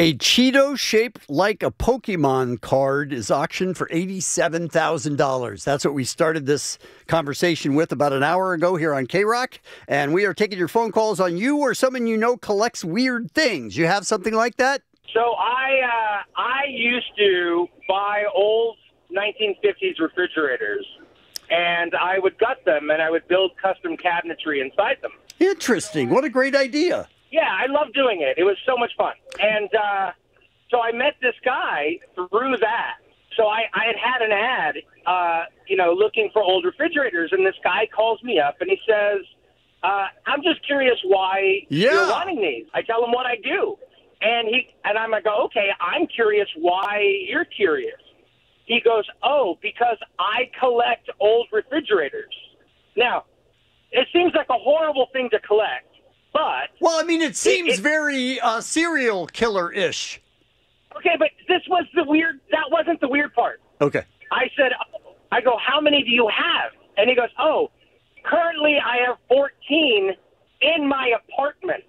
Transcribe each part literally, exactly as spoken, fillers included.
A Cheeto shaped like a Pokemon card is auctioned for eighty-seven thousand dollars. That's what we started this conversation with about an hour ago here on K-Rock. And we are taking your phone calls on you or someone you know collects weird things. You have something like that? So I uh, I used to buy old nineteen fifties refrigerators, and I would gut them, and I would build custom cabinetry inside them. Interesting. What a great idea. Yeah, I love doing it. It was so much fun. And uh, so I met this guy through that. So I, I had had an ad, uh, you know, looking for old refrigerators, and this guy calls me up, and he says, uh, I'm just curious why Yeah. you're wanting these. I tell him what I do. And he and I'm like, okay, I'm curious why you're curious. He goes, oh, because I collect old refrigerators. Now, it seems like a horrible thing to collect, but... Well, I mean, it seems it, very uh, serial killer-ish. Okay, but this was the weird... That wasn't the weird part. Okay. I said, I go, how many do you have? And he goes, oh, currently I have fourteen in my apartment.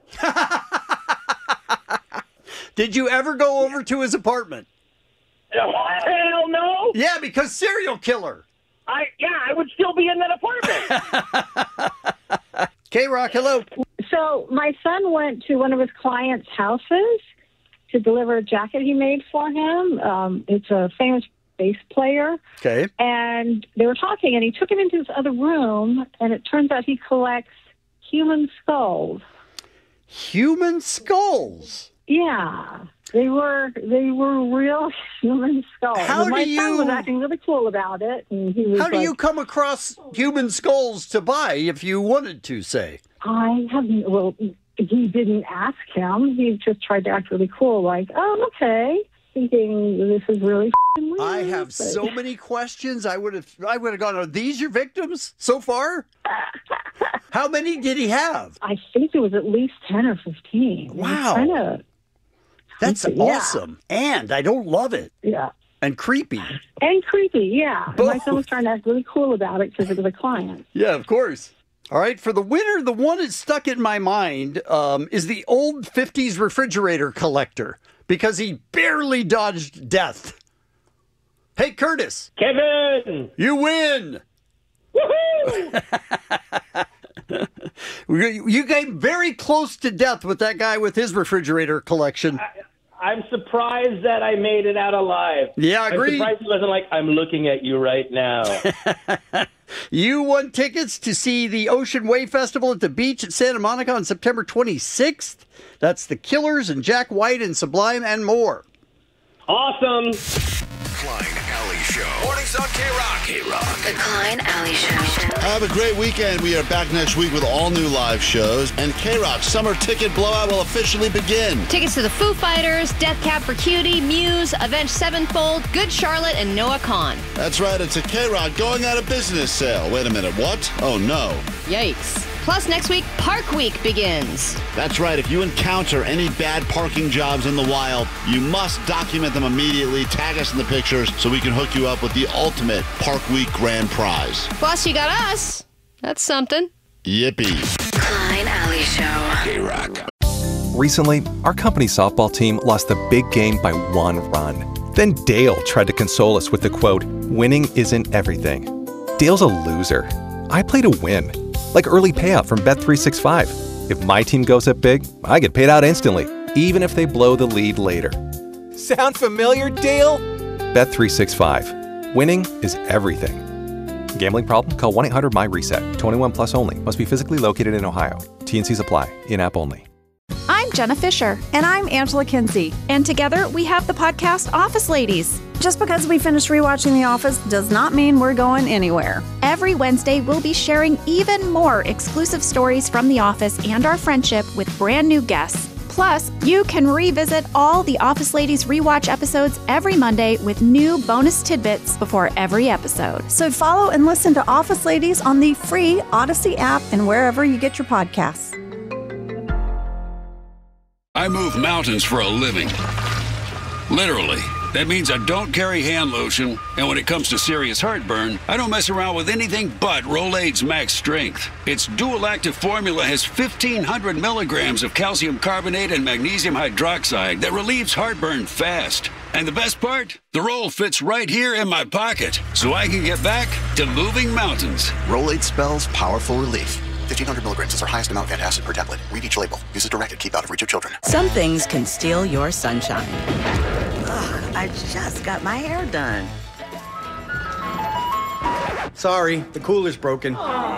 Did you ever go over to his apartment? Hell no. Yeah, because serial killer. I yeah, I would still be in that apartment. K-Rock, hello. So my son went to one of his clients' houses to deliver a jacket he made for him. Um, it's a famous bass player. Okay. And they were talking, and he took him into this other room, and it turns out he collects human skulls. Human skulls? Yeah. They were they were real human skulls. How and my do son you- was acting really cool about it, and he was How do like, you come across human skulls to buy if you wanted to, say? I haven't, well, he didn't ask him. He just tried to act really cool, like, oh, okay, thinking this is really f***ing weird. I have but- so many questions. I would have I would have gone, are these your victims so far? How many did he have? I think it was at least ten or fifteen. Wow. Kind of, That's yeah. awesome. And I don't love it. yeah. And creepy. And creepy, yeah. And my Both. son was trying to act really cool about it because it was a client. Yeah, of course. All right, for the winner, the one that's stuck in my mind um, is the old fifties refrigerator collector because he barely dodged death. Hey, Curtis, Kevin! you win. Woohoo! You you came very close to death with that guy with his refrigerator collection. I'm surprised that I made it out alive. Yeah, I I'm agree. surprised he wasn't like, I'm looking at you right now. You won tickets to see the Ocean Wave Festival at the beach at Santa Monica on September twenty-sixth. That's the Killers and Jack White and Sublime and more. Awesome. Klein Alley Show. Mornings on K-Rock. K-Rock. The Klein Alley Show. Have a great weekend. We are back next week with all new live shows, and K-Rock's summer ticket blowout will officially begin. Tickets to the Foo Fighters, Death Cab for Cutie, Muse, Avenged Sevenfold, Good Charlotte, and Noah Kahan. That's right, it's a K-Rock going out of business sale. Wait a minute, what? Oh, no. Yikes. Plus, next week, Park Week begins. That's right, if you encounter any bad parking jobs in the wild, you must document them immediately, tag us in the pictures so we can hook you up with the ultimate Park Week grand prize. Plus, you got us. That's something. Yippee. Klein Alley Show. K-Rock. Recently, our company softball team lost the big game by one run. Then Dale tried to console us with the quote, "Winning isn't everything." Dale's a loser. I play to win. Like early payout from Bet three sixty-five. If my team goes up big, I get paid out instantly, even if they blow the lead later. Sound familiar, Dale? Bet three sixty-five. Winning is everything. Gambling problem? Call one eight hundred M Y RESET. twenty-one plus only. Must be physically located in Ohio. T N Cs apply. In-app only. I'm Jenna Fisher. And I'm Angela Kinsey. And together we have the podcast Office Ladies. Just because we finished rewatching The Office does not mean we're going anywhere. Every Wednesday, we'll be sharing even more exclusive stories from The Office and our friendship with brand new guests. Plus, you can revisit all the Office Ladies rewatch episodes every Monday with new bonus tidbits before every episode. So follow and listen to Office Ladies on the free Odyssey app and wherever you get your podcasts. I move mountains for a living. Literally. That means I don't carry hand lotion, and when it comes to serious heartburn, I don't mess around with anything but Rolaids Max Strength. Its dual-active formula has fifteen hundred milligrams of calcium carbonate and magnesium hydroxide that relieves heartburn fast. And the best part? The roll fits right here in my pocket, so I can get back to moving mountains. Rolaids spells powerful relief. fifteen hundred milligrams is our highest amount of antacid per tablet. Read each label. Use as directed. Keep out of reach of children. Some things can steal your sunshine. Ugh, I just got my hair done. Sorry, the cooler's broken.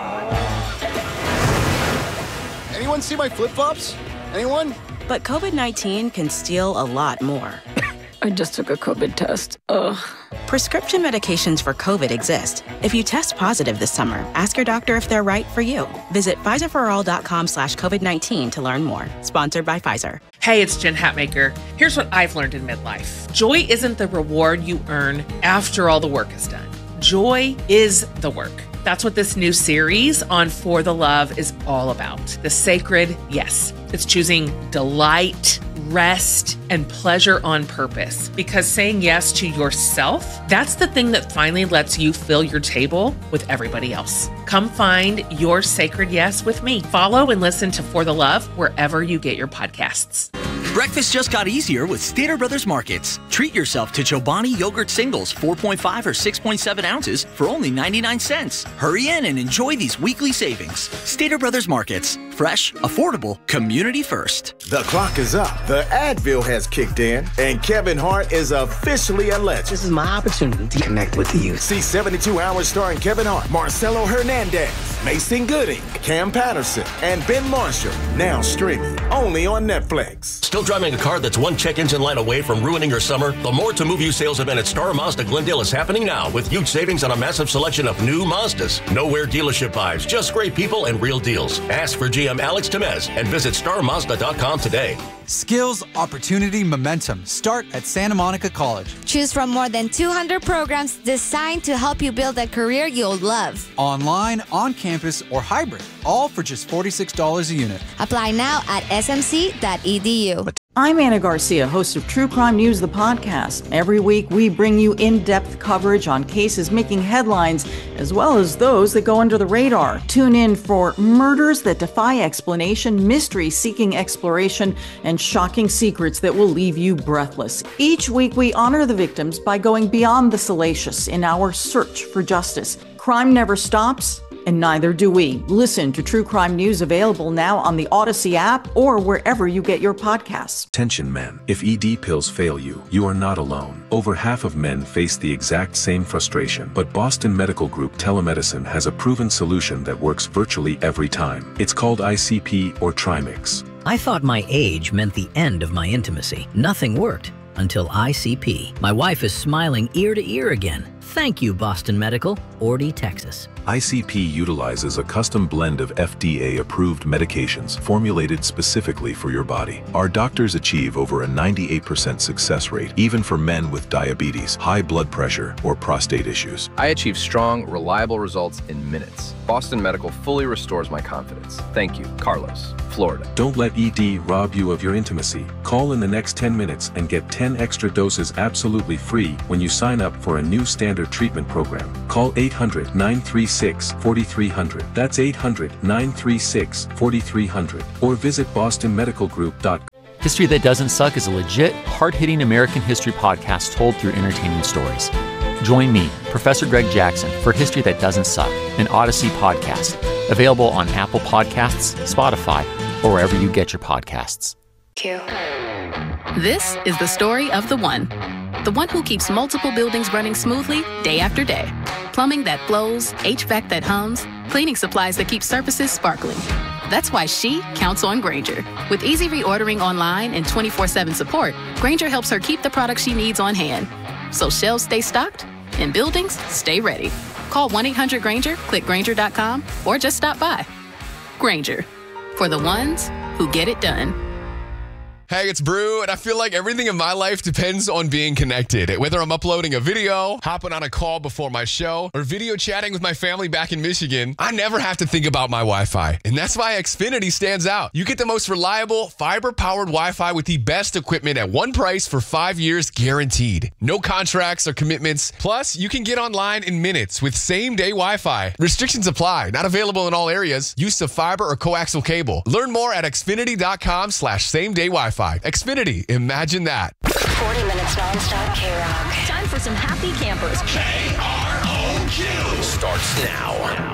Anyone see my flip-flops? Anyone? But COVID nineteen can steal a lot more. I just took a COVID test. Ugh. Prescription medications for COVID exist. If you test positive this summer, ask your doctor if they're right for you. Visit Pfizerforall.com slash COVID-19 to learn more. Sponsored by Pfizer. Hey, it's Jen Hatmaker. Here's what I've learned in midlife. Joy isn't the reward you earn after all the work is done. Joy is the work. That's what this new series on For the Love is all about. The sacred yes. It's choosing delight, rest, and pleasure on purpose. Because saying yes to yourself, that's the thing that finally lets you fill your table with everybody else. Come find your sacred yes with me. Follow and listen to For the Love wherever you get your podcasts. Breakfast just got easier with Stater Brothers Markets. Treat yourself to Chobani Yogurt Singles, four point five or six point seven ounces for only ninety-nine cents. Hurry in and enjoy these weekly savings. Stater Brothers Markets. Fresh, affordable, community first. The clock is up. The Advil has kicked in, and Kevin Hart is officially a legend. This is my opportunity to connect with the youth. See seventy-two hours starring Kevin Hart, Marcelo Hernandez, Mason Gooding, Cam Patterson, and Ben Marshall. Now streaming only on Netflix. Still driving a car that's one check engine light away from ruining your summer? The More to Move You sales event at Star Mazda Glendale is happening now with huge savings on a massive selection of new Mazdas. Nowhere dealership vibes, just great people and real deals. Ask for G M Alex Temez and visit star mazda dot com today. Skills, opportunity, momentum. Start at Santa Monica College. Choose from more than two hundred programs designed to help you build a career you'll love. Online, on campus, or hybrid. All for just forty-six dollars a unit. Apply now at s m c dot e d u. I'm Anna Garcia, host of True Crime News, the podcast. Every week, we bring you in-depth coverage on cases making headlines, as well as those that go under the radar. Tune in for murders that defy explanation, mysteries seeking exploration, and shocking secrets that will leave you breathless. Each week, we honor the victims by going beyond the salacious in our search for justice. Crime never stops, and neither do we. Listen to True Crime News, available now on the Odyssey app or wherever you get your podcasts. Attention men, if E D pills fail you, you are not alone. Over half of men face the exact same frustration, but Boston Medical Group Telemedicine has a proven solution that works virtually every time. It's called I C P or Trimix. I thought my age meant the end of my intimacy. Nothing worked until I C P. My wife is smiling ear to ear again. Thank you, Boston Medical, Ordie, Texas. I C P utilizes a custom blend of F D A-approved medications formulated specifically for your body. Our doctors achieve over a ninety-eight percent success rate, even for men with diabetes, high blood pressure, or prostate issues. I achieve strong, reliable results in minutes. Boston Medical fully restores my confidence. Thank you, Carlos, Florida. Don't let E D rob you of your intimacy. Call in the next ten minutes and get ten extra doses absolutely free when you sign up for a new standard treatment program. Call eight hundred, nine three six, four three zero zero. That's eight hundred, nine three six, four three zero zero. Or visit boston medical group dot com. History That Doesn't Suck is a legit, hard-hitting American history podcast told through entertaining stories. Join me, Professor Greg Jackson, for History That Doesn't Suck, an Odyssey podcast. Available on Apple Podcasts, Spotify, or wherever you get your podcasts. Q. This is the story of the one. The one who keeps multiple buildings running smoothly day after day. Plumbing that flows, H V A C that hums, cleaning supplies that keep surfaces sparkling. That's why she counts on Grainger. With easy reordering online and twenty-four seven support, Grainger helps her keep the products she needs on hand. So shelves stay stocked and buildings stay ready. Call one eight hundred Grainger, click Grainger dot com, or just stop by. Grainger, for the ones who get it done. Hey, it's Brew, and I feel like everything in my life depends on being connected. Whether I'm uploading a video, hopping on a call before my show, or video chatting with my family back in Michigan, I never have to think about my Wi-Fi. And that's why Xfinity stands out. You get the most reliable, fiber-powered Wi-Fi with the best equipment at one price for five years guaranteed. No contracts or commitments. Plus, you can get online in minutes with same-day Wi-Fi. Restrictions apply. Not available in all areas. Use of fiber or coaxial cable. Learn more at xfinity.com slash same-day Wi-Fi. Xfinity. Imagine that. forty minutes nonstop K-Rock. Time for some happy campers. K R O Q starts now.